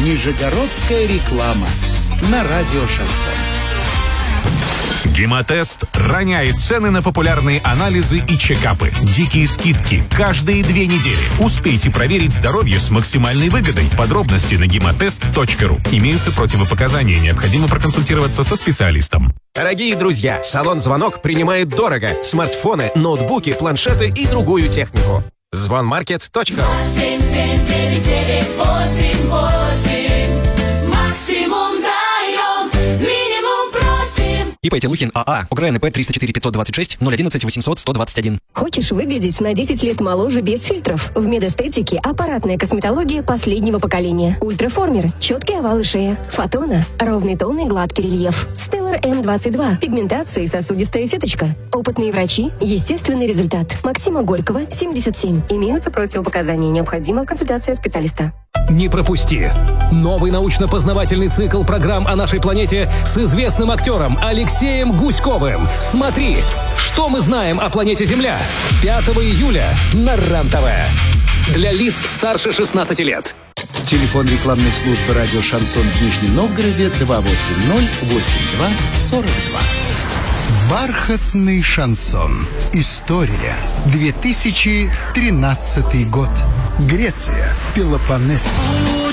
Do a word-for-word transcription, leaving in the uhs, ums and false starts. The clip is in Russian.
Нижегородская реклама на радио «Шансон». Гемотест роняет цены на популярные анализы и чекапы. Дикие скидки каждые две недели. Успейте проверить здоровье с максимальной выгодой. Подробности на гемотест точка ру. Имеются противопоказания. Необходимо проконсультироваться со специалистом. Дорогие друзья, салон «Звонок» принимает дорого. Смартфоны, ноутбуки, планшеты и другую технику. звонмаркет точка ру. Максимум даем, минимум просим. ИП Телухин АА. УгрНП триста четыре пятьсот двадцать шесть ноль одиннадцать восемьсот сто двадцать один. Хочешь выглядеть на десять лет моложе без фильтров? В медэстетике аппаратная косметология последнего поколения. Ультраформер, четкие овалы шеи. Фотона, ровный тон и гладкий рельеф. Стеллар эм двадцать два, пигментация и сосудистая сеточка. Опытные врачи, естественный результат. Максима Горького, семьдесят семь. Имеются противопоказания. Необходима консультация специалиста. Не пропусти! Новый научно-познавательный цикл программ о нашей планете с известным актером Алексеем Гуськовым. Смотри, что мы знаем о планете Земля. пятого июля на РЕН-ТВ. Для лиц старше шестнадцати лет. Телефон рекламной службы радио «Шансон» в Нижнем Новгороде два восемь ноль восемь два сорок два. Бархатный шансон. История. две тысячи тринадцатый год. Греция. Пелопоннес.